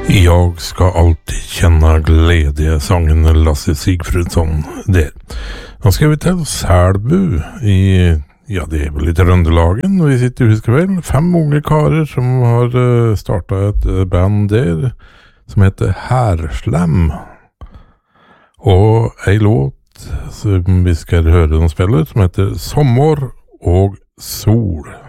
Jag ska alltid känna glädje, sangen Lasse Sigfridsson där. Nå ska vi till Sälbu i, ja det är väl lite Röndelagen. Vi sitter i huskväll, 5 unga karer som har startat ett band där som heter Härslam. Och en låt som vi ska höra de spelar som heter Sommar och sol.